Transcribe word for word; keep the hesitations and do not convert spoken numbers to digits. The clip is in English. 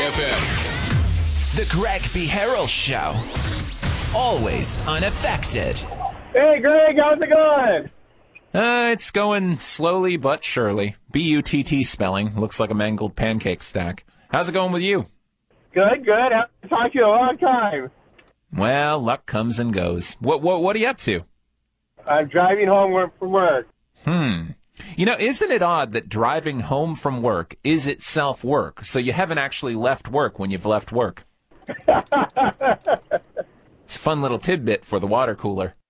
F M. The Greg B. Harrell Show. Always unaffected. Hey, Greg, how's it going? Uh, it's going slowly but surely. B U T T spelling. Looks like a mangled pancake stack. How's it going with you? Good, good. I haven't talked to you in a long time. Well, luck comes and goes. What what what are you up to? I'm driving home from work. Hmm. You know, isn't it odd that driving home from work is itself work? So you haven't actually left work when you've left work. It's a fun little tidbit for the water cooler.